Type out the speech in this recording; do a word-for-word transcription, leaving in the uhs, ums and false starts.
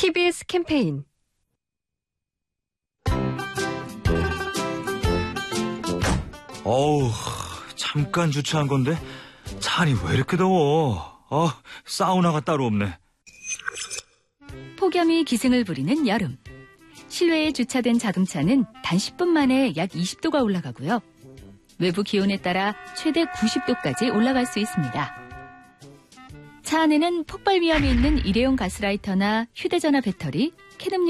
티비에스 캠페인. 어우, 잠깐 주차한 건데 차안이 왜 이렇게 더워. 어, 사우나가 따로 없네. 폭염이 기승을 부리는 여름. 실외에 주차된 자동차는 단 십 분 만에 약 이십 도가 올라가고요. 외부 기온에 따라 최대 구십 도까지 올라갈 수 있습니다. 차 안에는 폭발 위험이 있는 일회용 가스라이터나 휴대전화 배터리, 캐듐